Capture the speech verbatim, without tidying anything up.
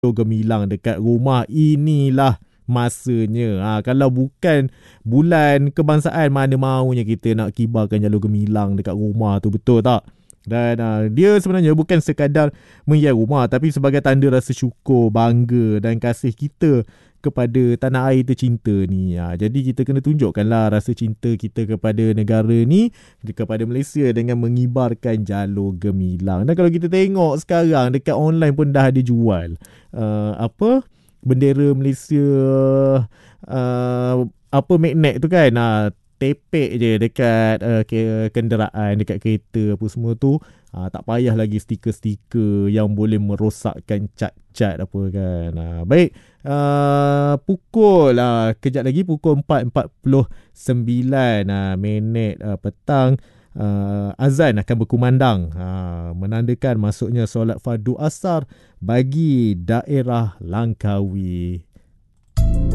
gemilang dekat rumah. Inilah masanya. Ha, kalau bukan bulan kebangsaan, mana maunya kita nak kibarkan jalur gemilang dekat rumah tu, betul tak? Dan uh, dia sebenarnya bukan sekadar menghias rumah, tapi sebagai tanda rasa syukur, bangga dan kasih kita kepada tanah air tercinta ni. Ha, jadi kita kena tunjukkanlah rasa cinta kita kepada negara ni, kepada Malaysia, dengan mengibarkan jalur gemilang. Dan kalau kita tengok sekarang dekat online pun dah ada jual uh, apa bendera Malaysia, uh, apa magnet tu kan, uh, tepek je dekat uh, kenderaan, dekat kereta apa semua tu. Ha, tak payah lagi stiker-stiker yang boleh merosakkan cat-cat apa kan. Ha, baik, uh, pukul uh, kejap lagi pukul empat empat puluh sembilan uh, minit uh, petang, uh, azan akan berkumandang, uh, menandakan masuknya solat fardu asar bagi daerah Langkawi.